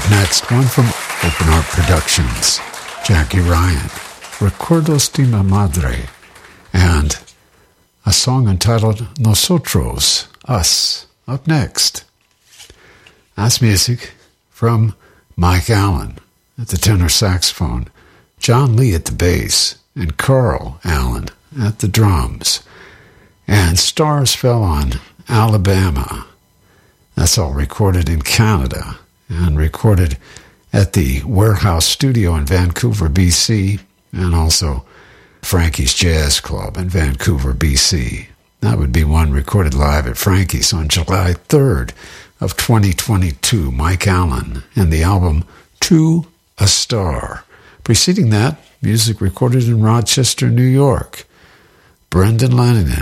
Up next, one from Open Art Productions, Jackie Ryan, Recuerdos de mi Madre, and a song entitled Nosotros, Us. Up next, that's music from Mike Allen at the tenor saxophone, John Lee at the bass, and Carl Allen at the drums. And Stars Fell on Alabama. That's all recorded in Canada and recorded at the Warehouse Studio in Vancouver, BC, and also Frankie's Jazz Club in Vancouver, BC. That would be one recorded live at Frankie's on July 3rd of 2022. Mike Allen and the album To a Star. Preceding that, music recorded in Rochester, New York. Brendan Lanigan